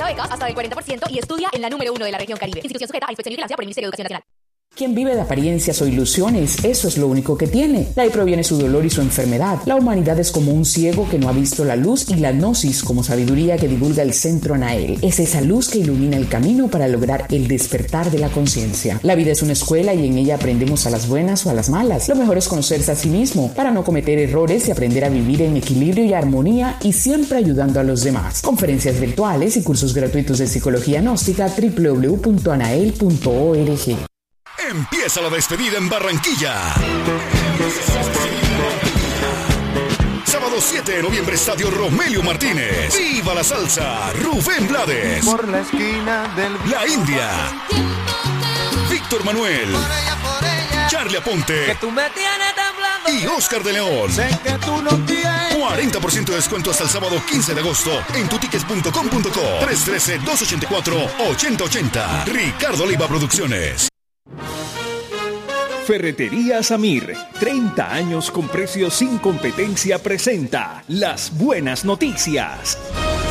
becas hasta del 40% y estudia en la número 1 de la región Caribe. Institución sujeta a inspección y vigilancia por el Ministerio de Educación Nacional. Quien vive de apariencias o ilusiones, eso es lo único que tiene. De ahí proviene su dolor y su enfermedad. La humanidad es como un ciego que no ha visto la luz y la gnosis como sabiduría que divulga el Centro Nael. Es esa luz que ilumina el camino para lograr el despertar de la conciencia. La vida es una escuela y en ella aprendemos a las buenas o a las malas. Lo mejor es conocerse a sí mismo para no cometer errores y aprender a vivir en equilibrio y armonía y siempre ayudando a los demás. Conferencias virtuales y cursos gratuitos de psicología gnóstica www.anael.org. Empieza la despedida en Barranquilla. Sábado 7 de noviembre, Estadio Romelio Martínez. ¡Viva la salsa! Rubén Blades. Por la esquina del... La India. Víctor Manuel. Por ella. Charlie Aponte. Que tú me tienes temblando. Y Oscar de León. Sé que tú no tienes. 40% de descuento hasta el sábado 15 de agosto en tutickets.com.co. 313-284-8080. Ricardo Oliva Producciones. Ferretería Samir, 30 años con precios sin competencia, presenta las buenas noticias.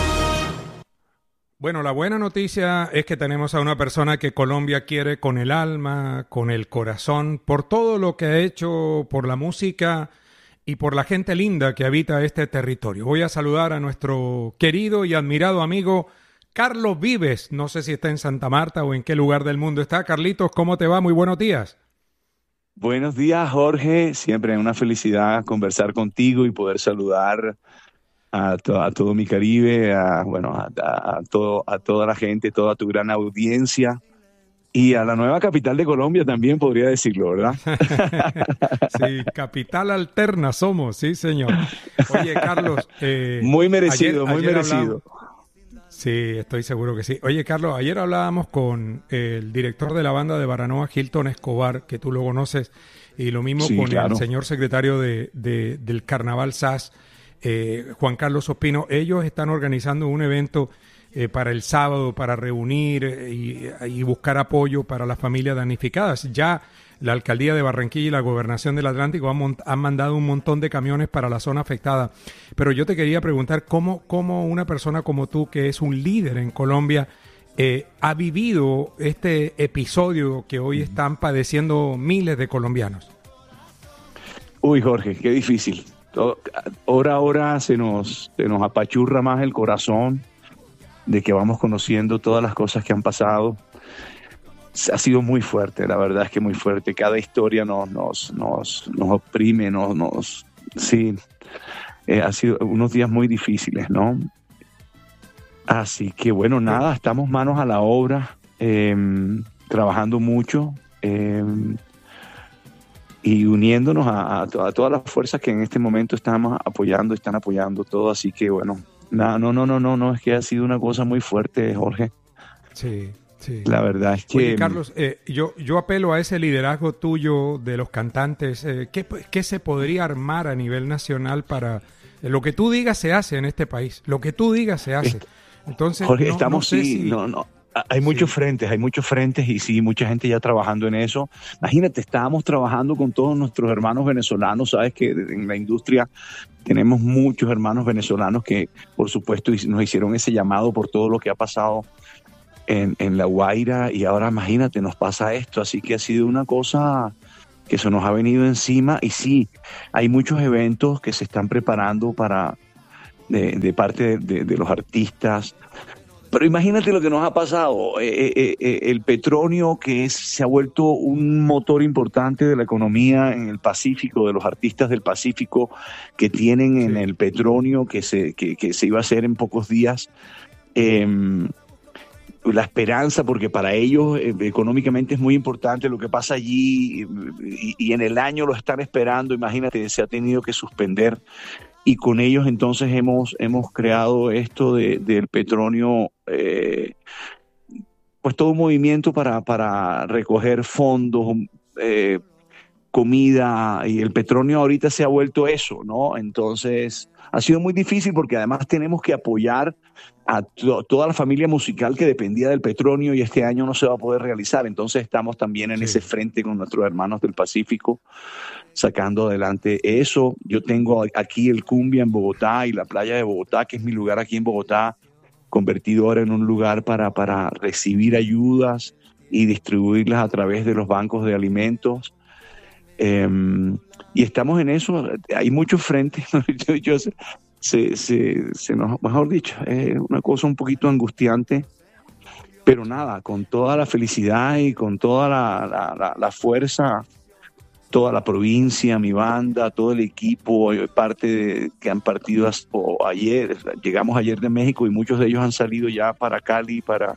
Bueno, la buena noticia es que tenemos a una persona que Colombia quiere con el alma, con el corazón, por todo lo que ha hecho, por la música y por la gente linda que habita este territorio. Voy a saludar a nuestro querido y admirado amigo Carlos Vives. No sé si está en Santa Marta o en qué lugar del mundo está. Carlitos, ¿cómo te va? Muy buenos días. Buenos días, Jorge. Siempre es una felicidad conversar contigo y poder saludar a todo mi Caribe, a toda la gente, toda tu gran audiencia y a la nueva capital de Colombia también podría decirlo, ¿verdad? Sí, capital alterna somos, sí, señor. Oye, Carlos. Muy merecido, muy merecido. Sí, estoy seguro que sí. Oye, Carlos, ayer hablábamos con el director de la banda de Baranoa, Hilton Escobar, que tú lo conoces, y lo mismo con el señor secretario del Carnaval SAS, Juan Carlos Ospino. Ellos están organizando un evento para el sábado, para reunir y buscar apoyo para las familias damnificadas. Ya la Alcaldía de Barranquilla y la Gobernación del Atlántico han mandado un montón de camiones para la zona afectada. Pero yo te quería preguntar cómo una persona como tú, que es un líder en Colombia, ha vivido este episodio que hoy están padeciendo miles de colombianos. Uy, Jorge, qué difícil. Hora a hora se nos apachurra más el corazón de que vamos conociendo todas las cosas que han pasado. Ha sido muy fuerte, la verdad es que muy fuerte. Cada historia nos oprime, sí, ha sido unos días muy difíciles, ¿no? Así que bueno, nada, estamos manos a la obra, trabajando mucho y uniéndonos a todas las fuerzas que en este momento están apoyando todo. Así que bueno, no, es que ha sido una cosa muy fuerte, Jorge. Sí. Sí. La verdad es que... Oye, Carlos, yo apelo a ese liderazgo tuyo de los cantantes. ¿Qué se podría armar a nivel nacional para... lo que tú digas se hace en este país. Lo que tú digas se hace. Entonces, Jorge, hay muchos frentes y sí, mucha gente ya trabajando en eso. Imagínate, estábamos trabajando con todos nuestros hermanos venezolanos. Sabes que en la industria tenemos muchos hermanos venezolanos que, por supuesto, nos hicieron ese llamado por todo lo que ha pasado en La Guaira, y ahora imagínate, nos pasa esto, así que ha sido una cosa que se nos ha venido encima. Y sí, hay muchos eventos que se están preparando de parte de los artistas, pero imagínate lo que nos ha pasado, el petróleo se ha vuelto un motor importante de la economía en el Pacífico, de los artistas del Pacífico que tienen en el petróleo que se iba a hacer en pocos días. La esperanza, porque para ellos económicamente es muy importante lo que pasa allí, y en el año lo están esperando. Imagínate, se ha tenido que suspender, y con ellos entonces hemos creado esto del petróleo, pues todo un movimiento para recoger fondos, comida, y el petróleo ahorita se ha vuelto eso, ¿no? Entonces ha sido muy difícil porque además tenemos que apoyar a toda la familia musical que dependía del petróleo, y este año no se va a poder realizar. Entonces estamos también en ese frente con nuestros hermanos del Pacífico, sacando adelante eso. Yo tengo aquí el Cumbia en Bogotá y la playa de Bogotá, que es mi lugar aquí en Bogotá, convertido ahora en un lugar para recibir ayudas y distribuirlas a través de los bancos de alimentos. Y estamos en eso. Hay muchos frentes. Se nos, mejor dicho, es una cosa un poquito angustiante, pero nada, con toda la felicidad y con toda la fuerza, toda la provincia, mi banda, todo el equipo, que han partido ayer. Llegamos ayer de México y muchos de ellos han salido ya para Cali, para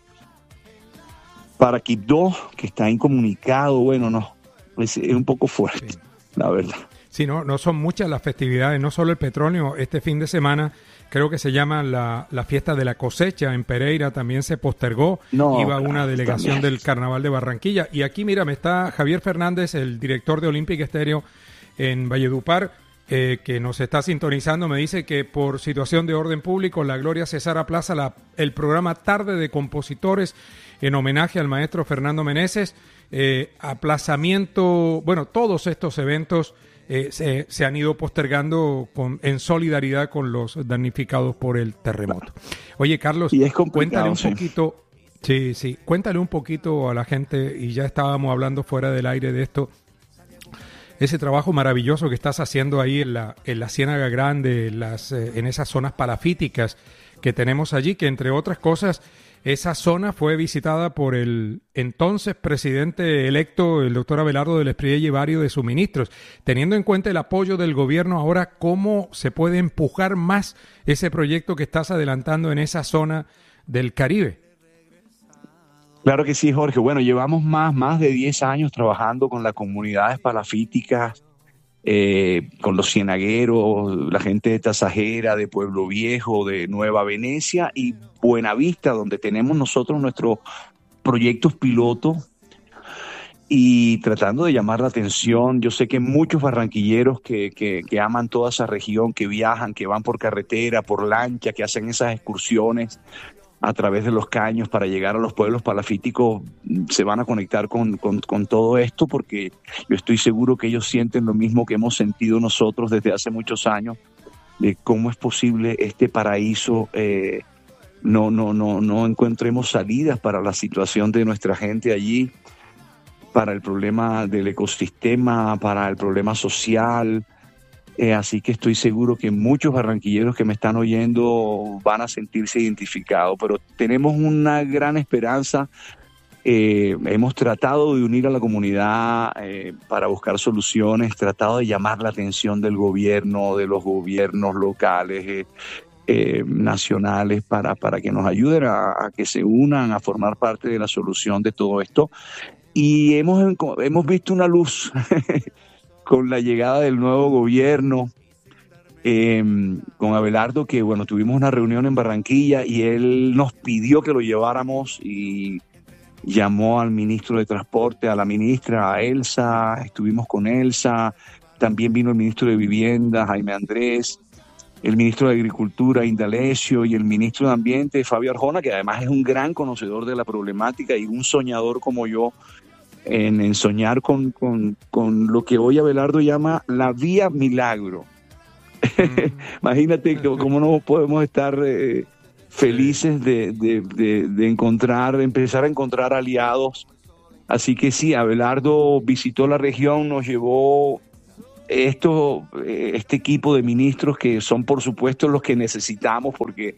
Quibdó, que está incomunicado. Bueno, no, es un poco fuerte, la verdad. Sí, no son muchas las festividades, no solo el petróleo. Este fin de semana creo que se llama la fiesta de la cosecha en Pereira, también se postergó. Iba una delegación del Carnaval de Barranquilla. Y aquí, mira, me está Javier Fernández, el director de Olympic Stereo en Valledupar, que nos está sintonizando. Me dice que por situación de orden público, la Gloria César aplaza el programa Tarde de Compositores en homenaje al maestro Fernando Meneses. Aplazamiento, bueno, todos estos eventos se han ido postergando en solidaridad con los damnificados por el terremoto. Oye, Carlos, cuéntale un poquito, cuéntale un poquito a la gente, y ya estábamos hablando fuera del aire de esto, ese trabajo maravilloso que estás haciendo ahí en la Ciénaga Grande, en esas zonas palafíticas que tenemos allí, que entre otras cosas, esa zona fue visitada por el entonces presidente electo, el doctor Abelardo del Espriella, y varios de sus ministros. Teniendo en cuenta el apoyo del gobierno ahora, ¿cómo se puede empujar más ese proyecto que estás adelantando en esa zona del Caribe? Claro que sí, Jorge. Bueno, llevamos más de 10 años trabajando con las comunidades palafíticas, con los cienagueros, la gente de Tasajera, de Pueblo Viejo, de Nueva Venecia y Buenavista, donde tenemos nosotros nuestros proyectos pilotos, y tratando de llamar la atención. Yo sé que muchos barranquilleros que aman toda esa región, que viajan, que van por carretera, por lancha, que hacen esas excursiones a través de los caños para llegar a los pueblos palafíticos, se van a conectar con todo esto, porque yo estoy seguro que ellos sienten lo mismo que hemos sentido nosotros desde hace muchos años, de cómo es posible este paraíso, no encontremos salidas para la situación de nuestra gente allí, para el problema del ecosistema, para el problema social. Así que estoy seguro que muchos barranquilleros que me están oyendo van a sentirse identificados, pero tenemos una gran esperanza. Hemos tratado de unir a la comunidad para buscar soluciones, tratado de llamar la atención del gobierno, de los gobiernos locales, nacionales, para que nos ayuden a que se unan a formar parte de la solución de todo esto. Y hemos visto una luz con la llegada del nuevo gobierno, con Abelardo, que bueno, tuvimos una reunión en Barranquilla y él nos pidió que lo lleváramos, y llamó al ministro de Transporte, a la ministra, a Elsa. Estuvimos con Elsa, también vino el ministro de Vivienda, Jaime Andrés, el ministro de Agricultura, Indalecio, y el ministro de Ambiente, Fabio Arjona, que además es un gran conocedor de la problemática y un soñador como yo, en soñar con lo que hoy Abelardo llama la vía milagro. Imagínate cómo no podemos estar felices de empezar a encontrar aliados. Así que sí, Abelardo visitó la región, nos llevó este equipo de ministros, que son por supuesto los que necesitamos, porque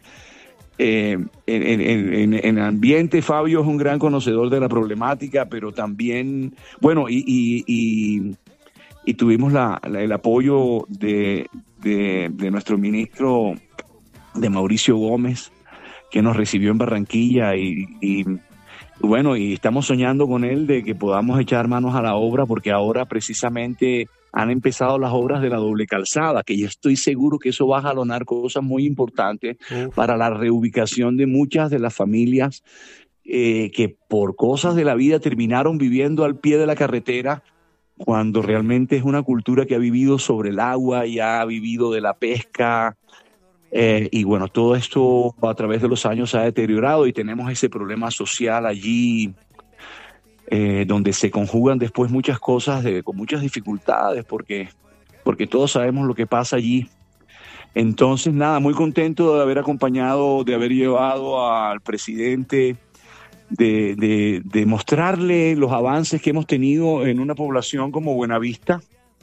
en ambiente Fabio es un gran conocedor de la problemática, pero también, bueno, y tuvimos el apoyo de nuestro ministro, de Mauricio Gómez, que nos recibió en Barranquilla, y bueno, y estamos soñando con él de que podamos echar manos a la obra, porque ahora precisamente han empezado las obras de la doble calzada, que yo estoy seguro que eso va a jalonar cosas muy importantes para la reubicación de muchas de las familias que por cosas de la vida terminaron viviendo al pie de la carretera, cuando realmente es una cultura que ha vivido sobre el agua y ha vivido de la pesca. Y bueno, todo esto a través de los años se ha deteriorado, y tenemos ese problema social allí, donde se conjugan después muchas cosas con muchas dificultades, porque todos sabemos lo que pasa allí. Entonces, nada, muy contento de haber acompañado, de haber llevado al presidente, de mostrarle los avances que hemos tenido en una población como Buenavista,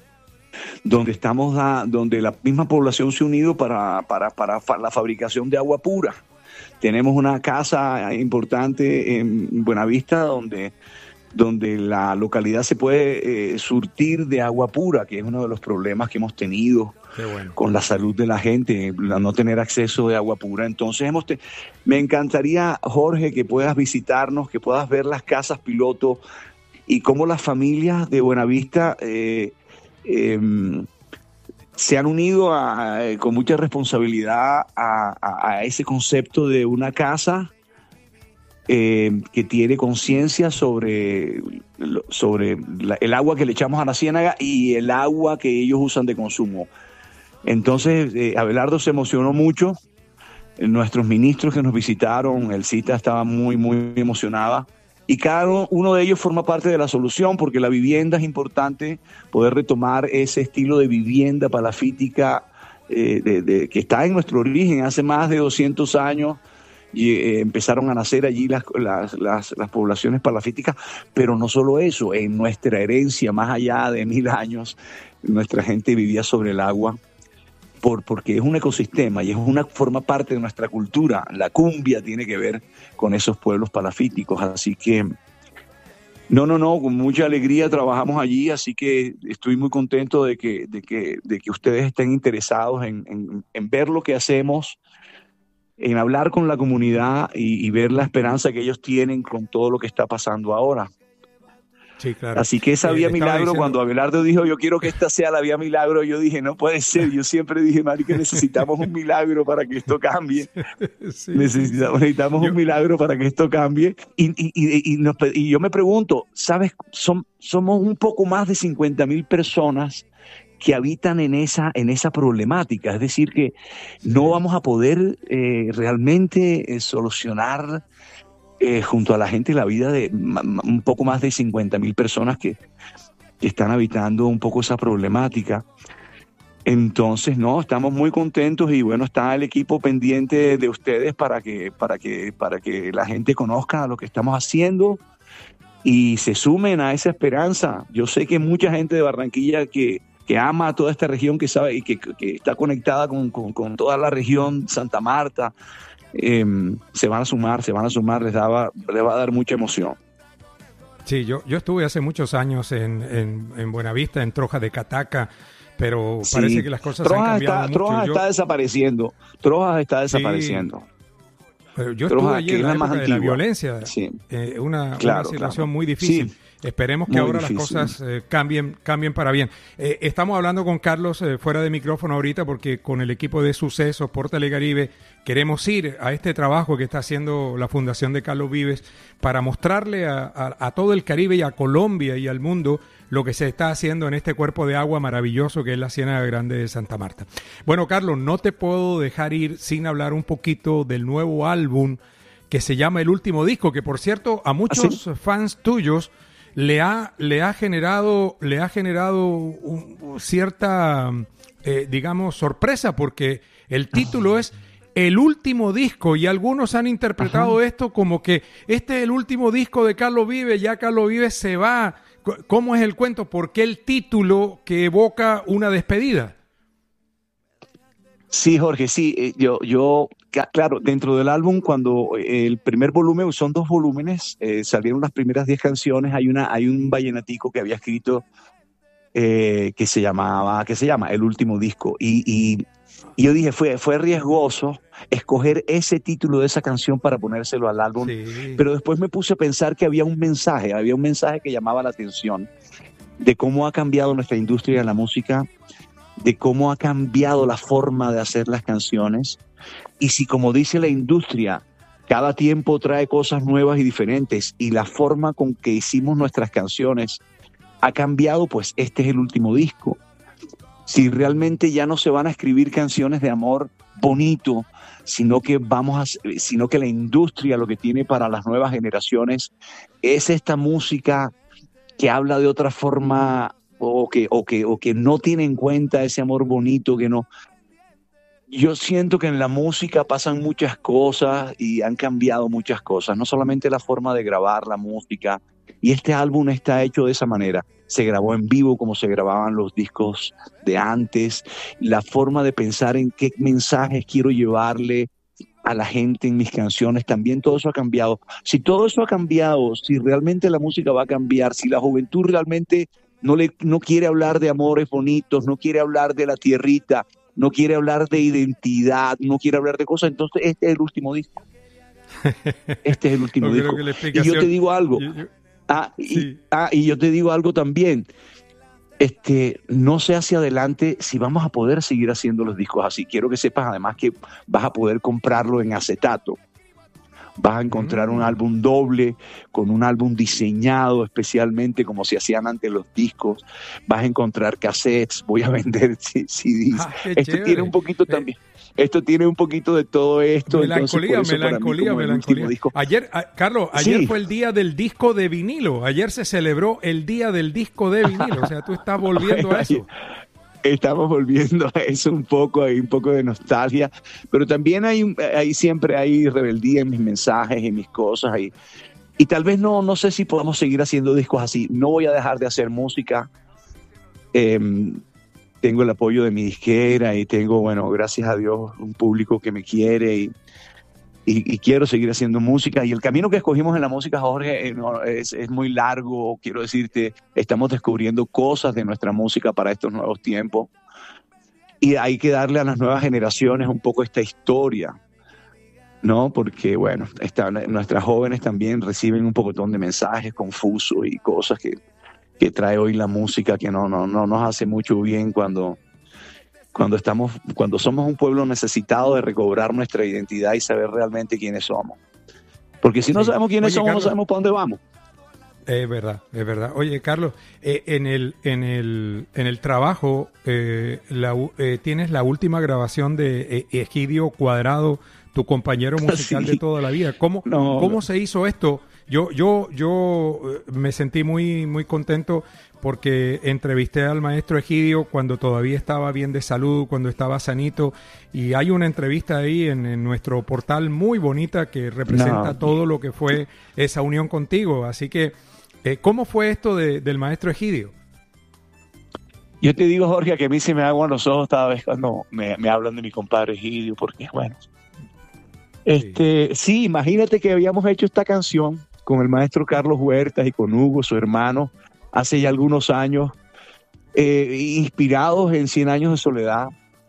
donde la misma población se ha unido para la fabricación de agua pura. Tenemos una casa importante en Buenavista donde la localidad se puede surtir de agua pura, que es uno de los problemas que hemos tenido con la salud de la gente, no tener acceso de agua pura. Entonces me encantaría, Jorge, que puedas visitarnos, que puedas ver las casas piloto y cómo las familias de Buenavista se han unido con mucha responsabilidad a ese concepto de una casa que tiene conciencia sobre el agua que le echamos a la ciénaga y el agua que ellos usan de consumo. Entonces, Abelardo se emocionó mucho. Nuestros ministros que nos visitaron, el CITA estaba muy, muy emocionada. Y cada uno de ellos forma parte de la solución, porque la vivienda es importante, poder retomar ese estilo de vivienda palafítica que está en nuestro origen. Hace más de 200 años y empezaron a nacer allí las poblaciones palafíticas, pero no solo eso, en nuestra herencia, más allá de 1000 años, nuestra gente vivía sobre el agua, porque es un ecosistema y forma parte de nuestra cultura. La cumbia tiene que ver con esos pueblos palafíticos, así que con mucha alegría trabajamos allí, así que estoy muy contento de que ustedes estén interesados en ver lo que hacemos, en hablar con la comunidad y ver la esperanza que ellos tienen con todo lo que está pasando ahora. Sí, claro. Así que esa vía milagro, diciendo... cuando Abelardo dijo, yo quiero que esta sea la vía milagro, yo dije, no puede ser. Yo siempre dije, marica, necesitamos un milagro para que esto cambie. Sí, necesitamos un milagro para que esto cambie. Y yo me pregunto, ¿sabes? Somos un poco más de 50,000 personas que habitan en esa problemática. Es decir, que no vamos a poder realmente solucionar junto a la gente la vida de un poco más de 50,000 personas que están habitando un poco esa problemática. Entonces, estamos muy contentos y bueno, está el equipo pendiente de ustedes para que la gente conozca lo que estamos haciendo y se sumen a esa esperanza. Yo sé que mucha gente de Barranquilla que ama a toda esta región, que sabe y que está conectada con toda la región, Santa Marta, se van a sumar, les va a dar mucha emoción. Sí, yo estuve hace muchos años en Buenavista, en Troja de Cataca, pero sí, parece que las cosas han cambiado mucho. Troja está desapareciendo. Pero yo estuve allí en la época de la violencia, sí. Una situación muy difícil. Sí. Esperemos que ahora difícil. Las cosas cambien para bien. Estamos hablando con Carlos fuera de micrófono ahorita porque con el equipo de Sucesos por Telecaribe queremos ir a este trabajo que está haciendo la Fundación de Carlos Vives para mostrarle a todo el Caribe y a Colombia y al mundo lo que se está haciendo en este cuerpo de agua maravilloso que es la Ciénaga Grande de Santa Marta. Bueno, Carlos, no te puedo dejar ir sin hablar un poquito del nuevo álbum que se llama El Último Disco, que por cierto a muchos fans tuyos le ha generado cierta, digamos, sorpresa, porque el título es El Último Disco y algunos han interpretado esto como que este es el último disco de Carlos Vives, ya Carlos Vives se va. ¿Cómo es el cuento? ¿Por qué el título que evoca una despedida? Sí, Jorge, sí. Claro, dentro del álbum, cuando el primer volumen, son 2 volúmenes, salieron las primeras 10 canciones, hay un vallenatico que había escrito que se llama El Último Disco. Y yo dije, fue riesgoso escoger ese título de esa canción para ponérselo al álbum, sí. Pero después me puse a pensar que había un mensaje que llamaba la atención de cómo ha cambiado nuestra industria de la música, de cómo ha cambiado la forma de hacer las canciones. Y si, como dice la industria, cada tiempo trae cosas nuevas y diferentes y la forma con que hicimos nuestras canciones ha cambiado, pues este es el último disco. Si realmente ya no se van a escribir canciones de amor bonito, sino que la industria lo que tiene para las nuevas generaciones es esta música que habla de otra forma o que no tiene en cuenta ese amor bonito, que no. yo siento que en la música pasan muchas cosas y han cambiado muchas cosas, no solamente la forma de grabar la música, y este álbum está hecho de esa manera. Se grabó en vivo como se grababan los discos de antes, la forma de pensar en qué mensajes quiero llevarle a la gente en mis canciones, también todo eso ha cambiado. Si todo eso ha cambiado, si realmente la música va a cambiar, si la juventud realmente no quiere hablar de amores bonitos, no quiere hablar de la tierrita, no quiere hablar de identidad, no quiere hablar de cosas, entonces este es el último disco. Este es el último disco. Y yo te digo algo. Y yo te digo algo también. No sé hacia adelante si vamos a poder seguir haciendo los discos así. Quiero que sepas además que vas a poder comprarlo en acetato. Vas a encontrar un álbum doble, con un álbum diseñado especialmente como se hacían antes los discos. Vas a encontrar cassettes, voy a vender CDs. Esto tiene un poquito también. Esto tiene un poquito de todo esto. Melancolía. Ayer, Carlos, ayer fue el día del disco de vinilo. Ayer se celebró el día del disco de vinilo. O sea, tú estás volviendo a eso. Estamos volviendo a eso un poco, hay un poco de nostalgia, pero también siempre hay rebeldía en mis mensajes, en mis cosas, y tal vez no sé si podamos seguir haciendo discos así. No voy a dejar de hacer música. Tengo el apoyo de mi disquera y tengo, bueno, gracias a Dios, un público que me quiere y quiero seguir haciendo música. Y el camino que escogimos en la música, Jorge, es muy largo. Quiero decirte, estamos descubriendo cosas de nuestra música para estos nuevos tiempos. Y hay que darle a las nuevas generaciones un poco esta historia, ¿no? Porque, bueno, nuestras jóvenes también reciben un pocotón de mensajes confusos y cosas que trae hoy la música que no nos hace mucho bien cuando somos un pueblo necesitado de recobrar nuestra identidad y saber realmente quiénes somos. Porque si no sabemos quiénes somos, Carlos, no sabemos para dónde vamos. Es verdad. Oye, Carlos, en el trabajo tienes la última grabación de Egidio Cuadrado, tu compañero musical de toda la vida. ¿Cómo se hizo esto? Yo me sentí muy, muy contento porque entrevisté al maestro Egidio cuando todavía estaba bien de salud, cuando estaba sanito, y hay una entrevista ahí en nuestro portal muy bonita que representa todo lo que fue esa unión contigo. Así que, ¿cómo fue esto del maestro Egidio? Yo te digo, Jorge, que a mí se me aguan los ojos cada vez cuando me hablan de mi compadre Egidio, porque, bueno, sí, imagínate que habíamos hecho esta canción con el maestro Carlos Huertas y con Hugo, su hermano, hace ya algunos años, inspirados en 100 años de soledad.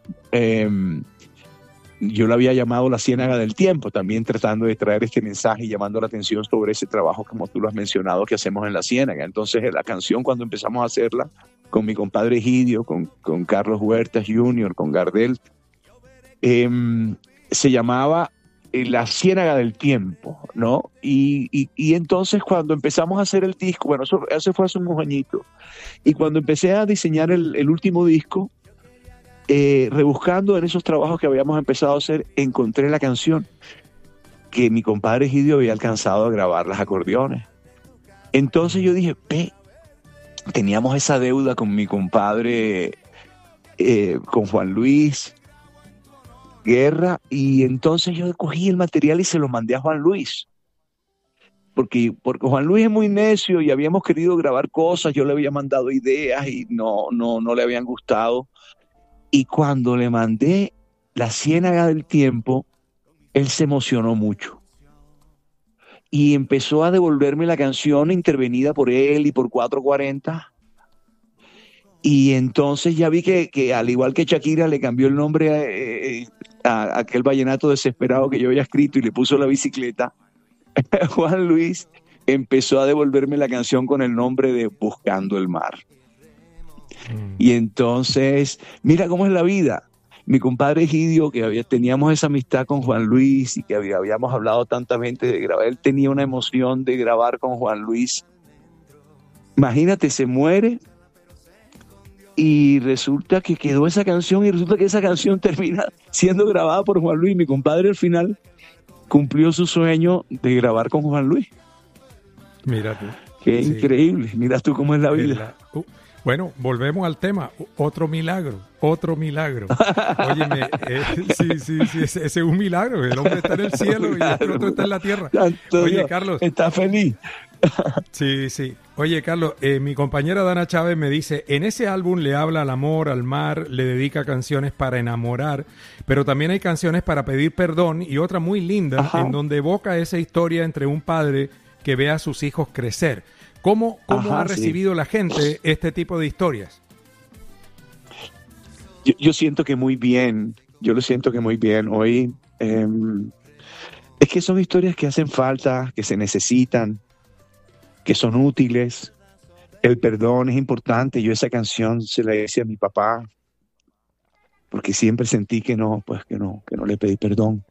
Yo la había llamado La Ciénaga del Tiempo, también tratando de traer este mensaje y llamando la atención sobre ese trabajo, como tú lo has mencionado, que hacemos en La Ciénaga. Entonces, la canción, cuando empezamos a hacerla, con mi compadre Egidio, con Carlos Huertas Jr., con Gardel, se llamaba La Ciénaga del Tiempo, ¿no? Y entonces cuando empezamos a hacer el disco, bueno, eso fue hace unos añitos, y cuando empecé a diseñar el último disco, rebuscando en esos trabajos que habíamos empezado a hacer, encontré la canción que mi compadre Egidio había alcanzado a grabar los acordeones. Entonces yo dije, teníamos esa deuda con mi compadre, con Juan Luis Guerra, y entonces yo cogí el material y se lo mandé a Juan Luis, porque Juan Luis es muy necio y habíamos querido grabar cosas, yo le había mandado ideas y no le habían gustado, y cuando le mandé La Ciénaga del Tiempo, él se emocionó mucho y empezó a devolverme la canción intervenida por él y por 440. Y entonces ya vi que al igual que Shakira le cambió el nombre a aquel vallenato desesperado que yo había escrito y le puso La Bicicleta, Juan Luis empezó a devolverme la canción con el nombre de Buscando el Mar. Y entonces, mira cómo es la vida. Mi compadre Egidio, que teníamos esa amistad con Juan Luis y que habíamos hablado tantamente de grabar, él tenía una emoción de grabar con Juan Luis. Imagínate, se muere y resulta que quedó esa canción, y resulta que esa canción termina siendo grabada por Juan Luis. Mi compadre al final cumplió su sueño de grabar con Juan Luis. Mira tú. Qué increíble. Mira tú cómo es la vida. Bueno, volvemos al tema. Otro milagro. Óyeme, sí, ese es un milagro. El hombre está en el cielo y el otro está en la tierra. Oye, Carlos. Está feliz. Sí. Oye, Carlos, mi compañera Dana Chávez me dice, en ese álbum le habla al amor, al mar, le dedica canciones para enamorar, pero también hay canciones para pedir perdón y otra muy linda, en donde evoca esa historia entre un padre que ve a sus hijos crecer. ¿Cómo ha recibido la gente este tipo de historias? Yo siento que muy bien. Yo lo siento que muy bien. Hoy es que son historias que hacen falta, que se necesitan, que son útiles. El perdón es importante. Yo esa canción se la hice a mi papá porque siempre sentí que no le pedí perdón.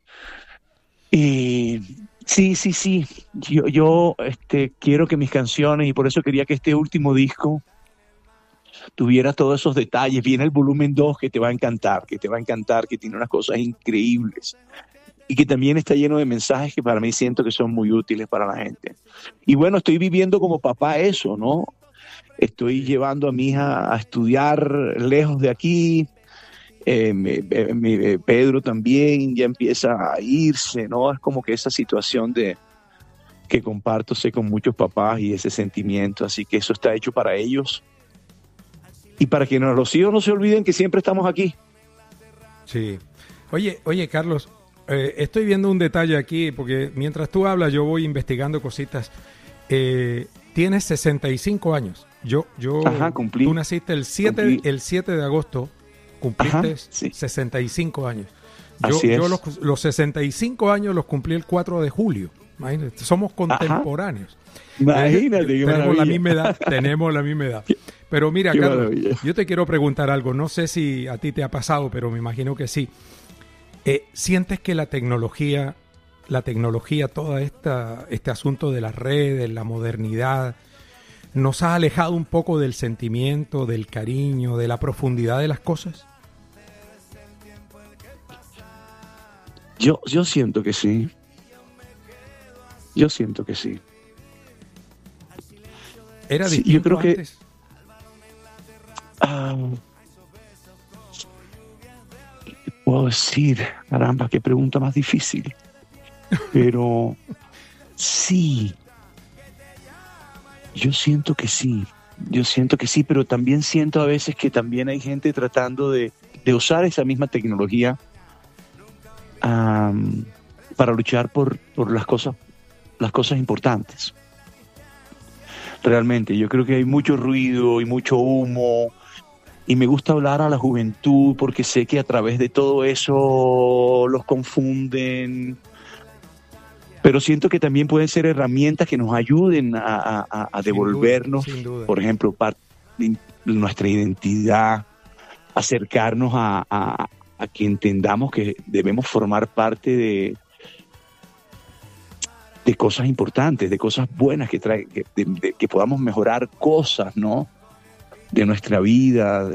Y sí. Yo quiero que mis canciones, y por eso quería que este último disco tuviera todos esos detalles. Viene el volumen 2 que te va a encantar, que tiene unas cosas increíbles y que también está lleno de mensajes que para mí siento que son muy útiles para la gente. Y bueno, estoy viviendo como papá eso, ¿no? Estoy llevando a mi hija a estudiar lejos de aquí. Pedro también ya empieza a irse, ¿no? Es como que esa situación que comparto con muchos papás y ese sentimiento, así que eso está hecho para ellos y para que los hijos no se olviden que siempre estamos aquí. Sí. Oye, Carlos, estoy viendo un detalle aquí porque mientras tú hablas yo voy investigando cositas. Tienes 65 años. Cumplí. Tú naciste el 7 de agosto. Cumpliste 65 años. Yo los 65 años los cumplí el 4 de julio. Imagínate, somos contemporáneos. Imagínate, tenemos la misma edad. Pero mira, Carlos, yo te quiero preguntar algo. No sé si a ti te ha pasado, pero me imagino que sí. ¿Sientes que la tecnología, todo este asunto de las redes, la modernidad, nos ha alejado un poco del sentimiento, del cariño, de la profundidad de las cosas? Yo siento que sí. ¿Era distinto yo creo antes? ¿Qué puedo decir? Caramba, qué pregunta más difícil. Pero sí. Yo siento que sí, pero también siento a veces que también hay gente tratando de usar esa misma tecnología para luchar por las cosas importantes. Realmente, yo creo que hay mucho ruido y mucho humo, y me gusta hablar a la juventud porque sé que a través de todo eso los confunden. Pero siento que también pueden ser herramientas que nos ayuden a devolvernos, sin duda. Por ejemplo, nuestra identidad, acercarnos a que entendamos que debemos formar parte de cosas importantes, de cosas buenas que podamos mejorar cosas, ¿no? De nuestra vida,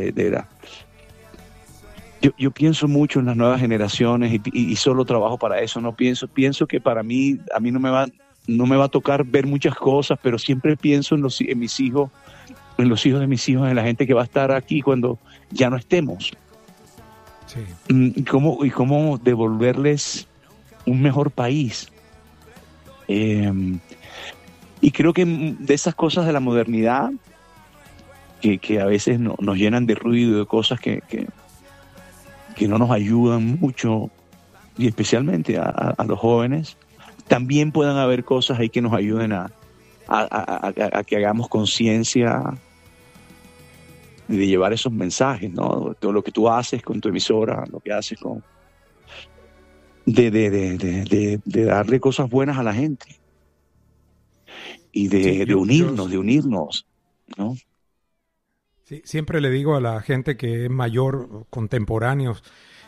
Yo pienso mucho en las nuevas generaciones y solo trabajo para eso. No pienso que para mí, a mí no me va a tocar ver muchas cosas, pero siempre pienso en mis hijos, en los hijos de mis hijos, en la gente que va a estar aquí cuando ya no estemos. Sí. Y cómo devolverles un mejor país. Y creo que de esas cosas de la modernidad que a veces nos llenan de ruido, de cosas que no nos ayudan mucho, y especialmente a los jóvenes, también puedan haber cosas ahí que nos ayuden a que hagamos conciencia de llevar esos mensajes, ¿no? Todo lo que tú haces con tu emisora, lo que haces de darle cosas buenas a la gente y de unirnos, ¿no? Sí, siempre le digo a la gente que es mayor, contemporáneos,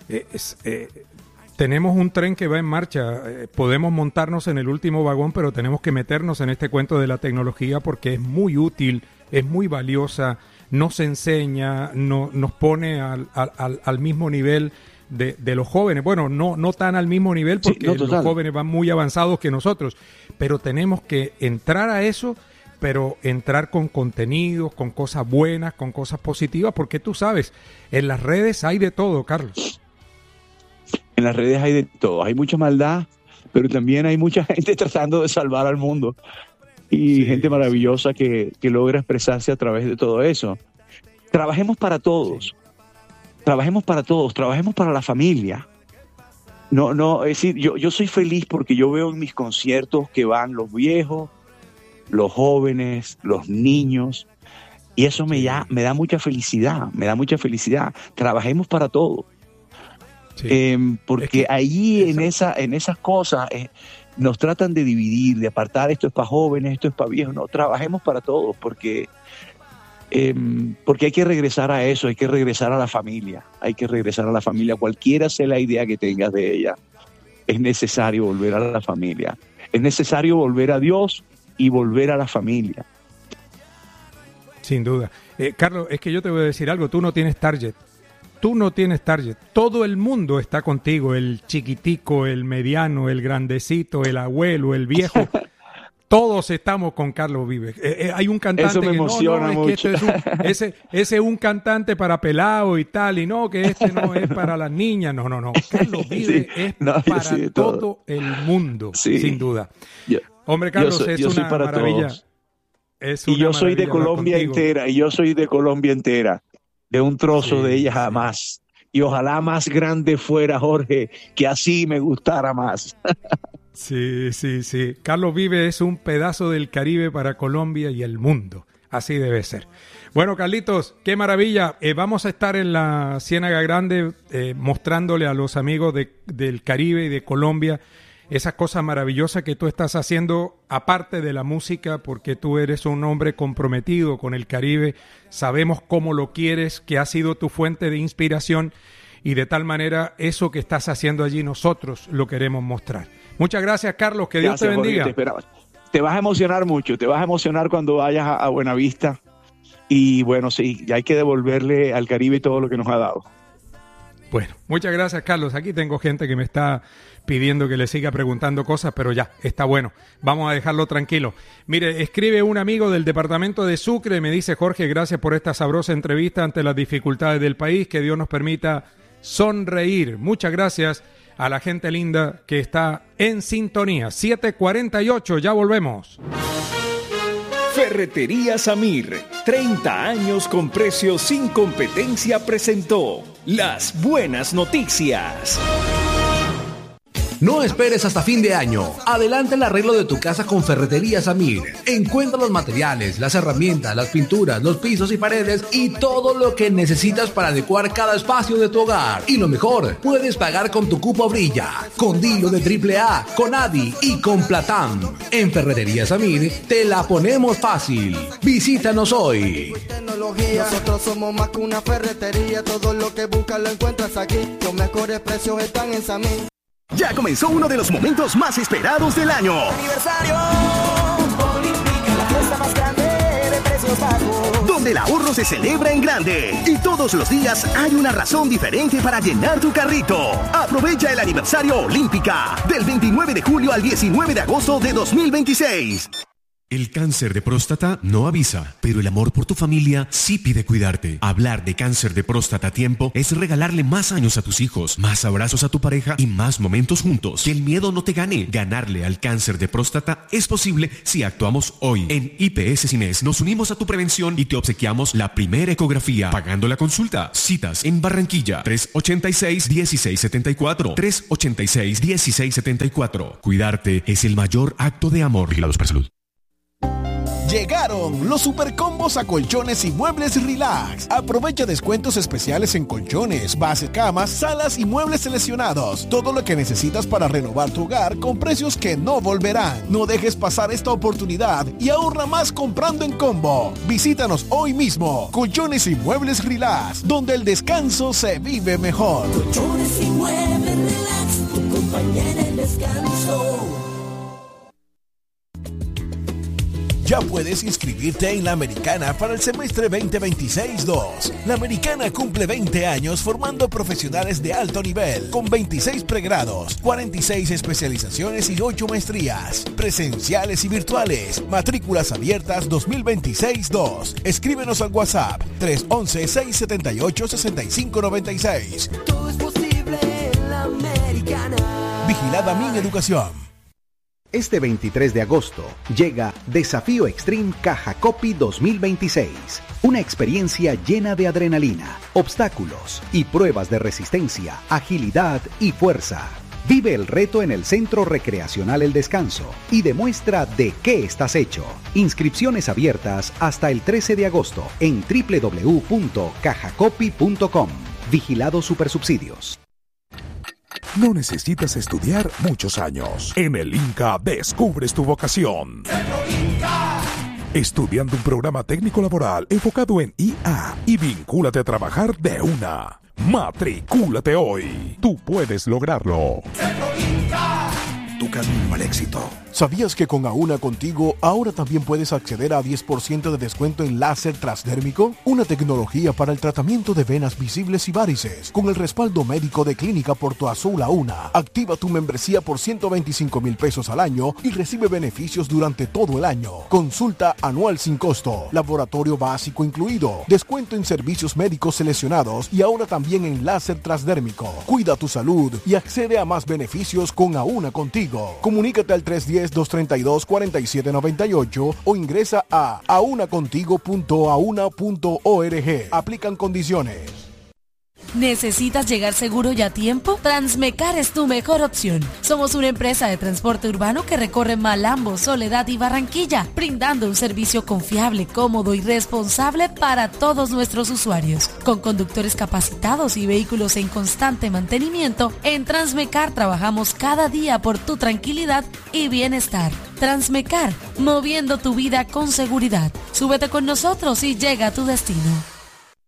tenemos un tren que va en marcha, podemos montarnos en el último vagón, pero tenemos que meternos en este cuento de la tecnología porque es muy útil, es muy valiosa, nos enseña, nos pone al mismo nivel de los jóvenes. Bueno, no tan al mismo nivel porque los jóvenes van muy avanzados que nosotros, pero tenemos que entrar a eso pero entrar con contenidos, con cosas buenas, con cosas positivas, porque tú sabes, en las redes hay de todo, Carlos. En las redes hay de todo, hay mucha maldad, pero también hay mucha gente tratando de salvar al mundo y gente maravillosa que logra expresarse a través de todo eso. Trabajemos para todos, trabajemos para la familia. No, es decir, yo soy feliz porque yo veo en mis conciertos que van los viejos, los jóvenes, los niños, y eso me da mucha felicidad, Trabajemos para todos. Sí. Porque allí en esas cosas nos tratan de dividir, de apartar, esto es para jóvenes, esto es para viejos. No, trabajemos para todos, porque hay que regresar a eso, hay que regresar a la familia, cualquiera sea la idea que tengas de ella. Es necesario volver a la familia, es necesario volver a Dios y volver a la familia. Sin duda. Carlos, es que yo te voy a decir algo, tú no tienes target, todo el mundo está contigo, el chiquitico, el mediano, el grandecito, el abuelo, el viejo. Todos estamos con Carlos Vives. Hay un cantante eso me emociona mucho. Es que ese es un cantante para pelado y tal, y no, que este no es para las niñas. No. Carlos Vives es para todo el mundo, sin duda. Hombre, Carlos, es una maravilla. Y yo soy de Colombia entera, de un trozo de ella jamás. Y ojalá más grande fuera, Jorge, que así me gustara más. Sí. Carlos Vives es un pedazo del Caribe para Colombia y el mundo. Así debe ser. Bueno, Carlitos, qué maravilla. Vamos a estar en la Ciénaga Grande mostrándole a los amigos del Caribe y de Colombia esas cosas maravillosas que tú estás haciendo, aparte de la música, porque tú eres un hombre comprometido con el Caribe. Sabemos cómo lo quieres, que ha sido tu fuente de inspiración, y de tal manera eso que estás haciendo allí nosotros lo queremos mostrar. Muchas gracias, Carlos, que Dios te bendiga. Jorge, te vas a emocionar mucho, te vas a emocionar cuando vayas a Buenavista, y bueno, sí, ya hay que devolverle al Caribe todo lo que nos ha dado. Bueno, muchas gracias, Carlos. Aquí tengo gente que me está pidiendo que le siga preguntando cosas, pero ya, está bueno. Vamos a dejarlo tranquilo. Mire, escribe un amigo del departamento de Sucre, me dice: Jorge, gracias por esta sabrosa entrevista ante las dificultades del país, que Dios nos permita sonreír. Muchas gracias a la gente linda que está en sintonía. 7:48, ya volvemos. Ferretería Samir, 30 años con precios sin competencia, presentó Las Buenas Noticias. No esperes hasta fin de año. Adelanta el arreglo de tu casa con Ferretería Samir. Encuentra los materiales, las herramientas, las pinturas, los pisos y paredes y todo lo que necesitas para adecuar cada espacio de tu hogar. Y lo mejor, puedes pagar con tu cupo Brilla, con Dilo de AAA, con Adi y con Platam. En Ferretería Samir te la ponemos fácil. Visítanos hoy. Nosotros somos más que una ferretería. Todo lo que buscas lo encuentras aquí. Los mejores precios están en Samir. Ya comenzó uno de los momentos más esperados del año. Aniversario Olímpica, la fiesta más grande de precios bajos. Donde el ahorro se celebra en grande. Y todos los días hay una razón diferente para llenar tu carrito. Aprovecha el aniversario Olímpica del 29 de julio al 19 de agosto de 2026. El cáncer de próstata no avisa, pero el amor por tu familia sí pide cuidarte. Hablar de cáncer de próstata a tiempo es regalarle más años a tus hijos, más abrazos a tu pareja y más momentos juntos. Que el miedo no te gane. Ganarle al cáncer de próstata es posible si actuamos hoy. En IPS Cines nos unimos a tu prevención y te obsequiamos la primera ecografía, pagando la consulta. Citas en Barranquilla, 386-1674, 386-1674. Cuidarte es el mayor acto de amor. Vigilados para salud. Llegaron los supercombos a colchones y muebles relax. Aprovecha descuentos especiales en colchones, bases, camas, salas y muebles seleccionados. Todo lo que necesitas para renovar tu hogar con precios que no volverán. No dejes pasar esta oportunidad y ahorra más comprando en combo. Visítanos hoy mismo. Colchones y muebles relax, donde el descanso se vive mejor. Colchones y muebles relax, tu compañía en el descanso. Ya puedes inscribirte en La Americana para el semestre 2026-2. La Americana cumple 20 años formando profesionales de alto nivel, con 26 pregrados, 46 especializaciones y 8 maestrías, presenciales y virtuales. Matrículas abiertas 2026-2. Escríbenos al WhatsApp 311-678-6596. Todo es posible en La Americana. Vigilada Mi Educación. Este 23 de agosto llega Desafío Extreme Caja Copy 2026, una experiencia llena de adrenalina, obstáculos y pruebas de resistencia, agilidad y fuerza. Vive el reto en el Centro Recreacional El Descanso y demuestra de qué estás hecho. Inscripciones abiertas hasta el 13 de agosto en www.cajacopy.com. Vigilado Supersubsidios. No necesitas estudiar muchos años. En el INCA descubres tu vocación. Estudiando un programa técnico laboral enfocado en IA y vincúlate a trabajar de una. Matricúlate hoy. Tú puedes lograrlo. Tu camino al éxito. ¿Sabías que con Auna Contigo ahora también puedes acceder a 10% de descuento en láser transdérmico? Una tecnología para el tratamiento de venas visibles y varices, con el respaldo médico de Clínica Porto Azul Auna. Activa tu membresía por 125,000 pesos al año y recibe beneficios durante todo el año. Consulta anual sin costo, laboratorio básico incluido, descuento en servicios médicos seleccionados y ahora también en láser transdérmico. Cuida tu salud y accede a más beneficios con Auna Contigo. Comunícate al 310-232-4798 o ingresa a aunacontigo.auna.org. Aplican condiciones. ¿Necesitas llegar seguro y a tiempo? Transmecar es tu mejor opción. Somos una empresa de transporte urbano que recorre Malambo, Soledad y Barranquilla, brindando un servicio confiable, cómodo y responsable para todos nuestros usuarios. Con conductores capacitados y vehículos en constante mantenimiento, en Transmecar trabajamos cada día por tu tranquilidad y bienestar. Transmecar, moviendo tu vida con seguridad. Súbete con nosotros y llega a tu destino.